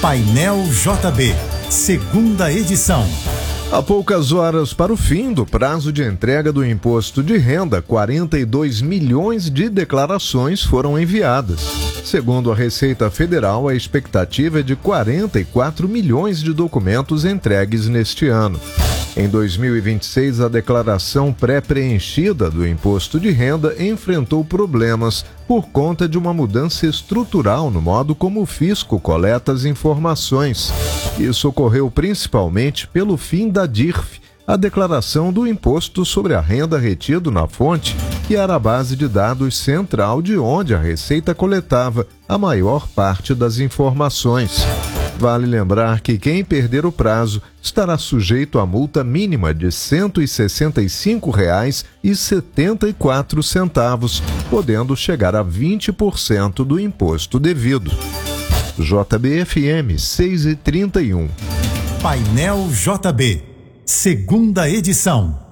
Painel JB, segunda edição. Há poucas horas para o fim do prazo de entrega do imposto de renda, 42 milhões de declarações foram enviadas. Segundo a Receita Federal, a expectativa é de 44 milhões de documentos entregues neste ano. Em 2026, a declaração pré-preenchida do imposto de renda enfrentou problemas por conta de uma mudança estrutural no modo como o fisco coleta as informações. Isso ocorreu principalmente pelo fim da DIRF, a declaração do imposto sobre a renda retido na fonte, que era a base de dados central de onde a Receita coletava a maior parte das informações. Vale lembrar que quem perder o prazo estará sujeito à multa mínima de R$ 165,74, podendo chegar a 20% do imposto devido. JBFM 6h31. Painel JB, segunda edição.